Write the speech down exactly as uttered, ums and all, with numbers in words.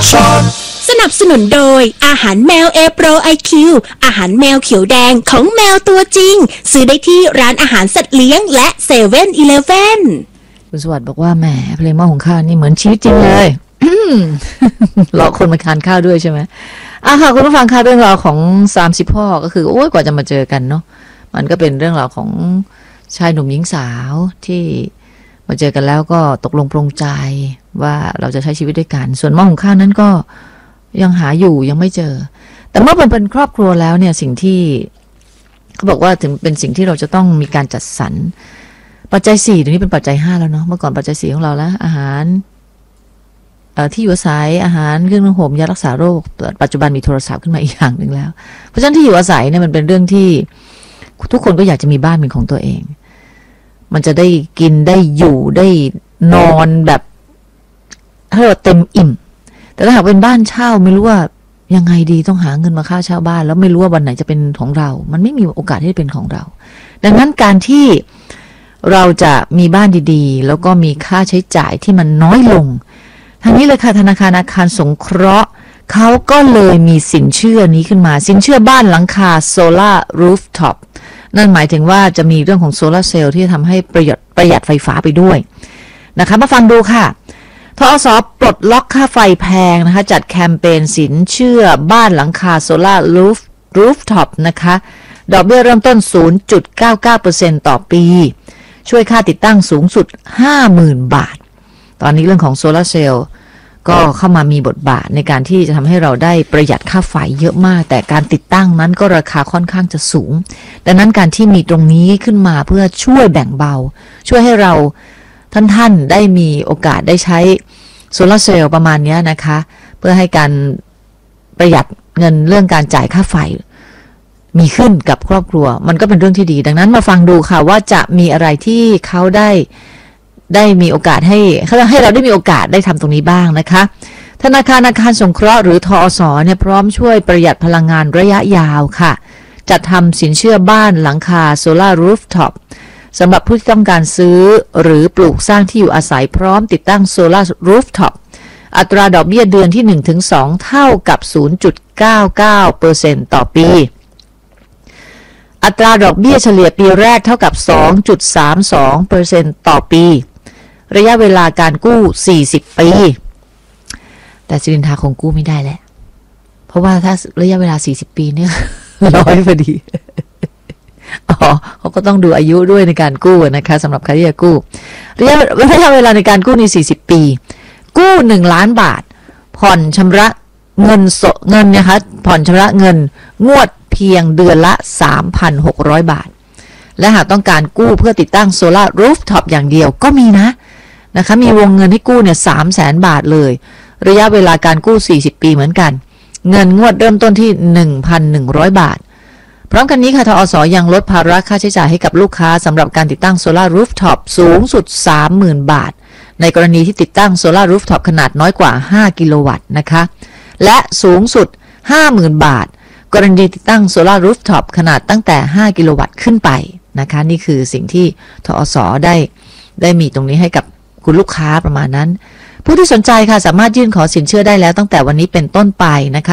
สนับสนุนโดยอาหารแมวเอโปรไอคิวอาหารแมวเขียวแดงของแมวตัวจริงซื้อได้ที่ร้านอาหารสัตว์เลี้ยงและเซเว่นอีเลฟเว่นคุณสวัสดิ์บอกว่าแหมเพลงหม้อหุงข้าวนี่เหมือนชีวิตจริงเลยหลอกคนมาทานข้าวด้วยใช่ไหมอ่ะค่ะคุณผู้ฟังค่ะเรื่องราวของสามสิบพ่อก็คือโอ้ยกว่าจะมาเจอกันเนาะมันก็เป็นเรื่องราวของชายหนุ่มหญิงสาวที่มาเจอกันแล้วก็ตกลงปรงใจว่าเราจะใช้ชีวิตด้วยกันส่วนหม้อหุงข้าวนั้นก็ยังหาอยู่ยังไม่เจอแต่เมื่อมันเป็นครอบครัวแล้วเนี่ยสิ่งที่เขาบอกว่าถึงเป็นสิ่งที่เราจะต้องมีการจัดสรรปัจจัยสี่ตรงนี้เป็นปัจจัยห้าแล้วเนาะเมื่อก่อนปัจจัยสี่ของเราแล้วอาหารเอ่อที่อยู่อาศัยอาหารเครื่องนุ่งห่มยารักษาโรคปัจจุบันมีโทรศัพท์ขึ้นมาอีกอย่างหนึ่งแล้วเพราะฉะนั้นที่อยู่อาศัยเนี่ยมันเป็นเรื่องที่ทุกคนก็อยากจะมีบ้านเป็นของตัวเองมันจะได้กินได้อยู่ได้นอนแบบให้เราเต็มอิ่มแต่ถ้าหากเป็นบ้านเช่าไม่รู้ว่ายังไงดีต้องหาเงินมาค่าเช่าบ้านแล้วไม่รู้ว่าวันไหนจะเป็นของเรามันไม่มีโอกาสที่จะเป็นของเราดังนั้นการที่เราจะมีบ้านดีๆแล้วก็มีค่าใช้จ่ายที่มันน้อยลงทางนี้เลยค่ะธนาคารอาคารสงเคราะห์เขาก็เลยมีสินเชื่อนี้ขึ้นมาสินเชื่อบ้านหลังคาโซล่ารูฟท็อปนั่นหมายถึงว่าจะมีเรื่องของโซลาร์เซลล์ที่ทำให้ประหยัดประหยัดไฟฟ้าไปด้วยนะคะมาฟังดูค่ะทอสปลดล็อกค่าไฟแพงนะคะจัดแคมเปญสินเชื่อบ้านหลังคาโซล่ารูฟรูฟท็อปนะคะดอกเบี้ยเริ่มต้น ศูนย์จุดเก้าเก้าเปอร์เซ็นต์ ต่อปีช่วยค่าติดตั้งสูงสุด ห้าหมื่น บาทตอนนี้เรื่องของโซลาร์เซลล์ก็เข้ามามีบทบาทในการที่จะทำให้เราได้ประหยัดค่าไฟเยอะมากแต่การติดตั้งนั้นก็ราคาค่อนข้างจะสูงดังนั้นการที่มีตรงนี้ขึ้นมาเพื่อช่วยแบ่งเบาช่วยให้เราท่านๆได้มีโอกาสได้ใช้โซลาร์เซลล์ประมาณนี้นะคะเพื่อให้การประหยัดเงินเรื่องการจ่ายค่าไฟมีขึ้นกับครอบครัวมันก็เป็นเรื่องที่ดีดังนั้นมาฟังดูค่ะว่าจะมีอะไรที่เขาได้ได้มีโอกาสให้เขาให้เราได้มีโอกาสได้ทำตรงนี้บ้างนะคะธนาคารอาคารสงเคราะห์หรือทอสเนี่ยพร้อมช่วยประหยัดพลังงานระยะยาวค่ะจัดทำสินเชื่อบ้านหลังคาโซล่ารูฟท็อปสำหรับผู้ที่ต้องการซื้อหรือปลูกสร้างที่อยู่อาศัยพร้อมติดตั้งโซล่ารูฟท็อปอัตราดอกเบี้ยเดือนที่ หนึ่งถึงสอง เท่ากับ ศูนย์จุดเก้าเก้าเปอร์เซ็นต์ ต่อปีอัตราดอกเบี้ยเฉลี่ยปีแรกเท่ากับ สองจุดสามสองเปอร์เซ็นต์ ต่อปีระยะเวลาการกู้สี่สิบปีแต่สิรินทาคงกู้ไม่ได้แหละเพราะว่าถ้าระยะเวลาสี่สิบปีเนี่ยร้อยพอดีอ๋อเขาก็ต้องดูอายุด้วยในการกู้นะคะสำหรับใครที่จะกู้ระยะระยะเวลาในการกู้ในสี่สิบปีกู้หนึ่งล้านบาทผ่อนชำระเงินสดเงินนะคะผ่อนชำระเงินงวดเพียงเดือนละ สามพันหกร้อย บาทและหากต้องการกู้เพื่อติดตั้งโซล่ารูฟท็อปอย่างเดียวก็มีนะนะคะมีวงเงินให้กู้เนี่ย สามแสน บาทเลยระยะเวลาการกู้สี่สิบปีเหมือนกันเงินงวดเริ่มต้นที่ หนึ่งพันหนึ่งร้อย บาทพร้อมกันนี้ค่ะทอสยังลดภาระค่าใช้จ่ายให้กับลูกค้าสำหรับการติดตั้งโซล่ารูฟท็อปสูงสุด สามหมื่น บาทในกรณีที่ติดตั้งโซล่ารูฟท็อปขนาดน้อยกว่าห้ากิโลวัตต์นะคะและสูงสุด ห้าหมื่น บาทกรณีติดตั้งโซล่ารูฟท็อปขนาดตั้งแต่ห้ากิโลวัตต์ขึ้นไปนะคะนี่คือสิ่งที่ทอสได้ได้มีตรงนี้ให้กับคุณลูกค้าประมาณนั้นผู้ที่สนใจค่ะสามารถยื่นขอสินเชื่อได้แล้วตั้งแต่วันนี้เป็นต้นไปนะคะ